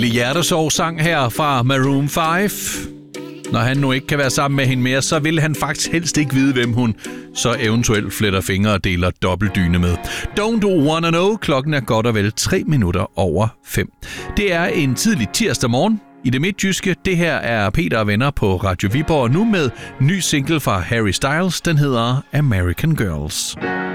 hjertesorg-sang her fra Maroon 5. Når han nu ikke kan være sammen med hende mere, så vil han faktisk helst ikke vide, hvem hun så eventuelt fletter fingre og deler dobbeltdyne med. Don't wanna know. Klokken er godt og vel 3 minutter over 5. Det er en tidlig tirsdag morgen i det midtjyske. Det her er Peter og Venner på Radio Viborg, nu med ny single fra Harry Styles. Den hedder American Girls.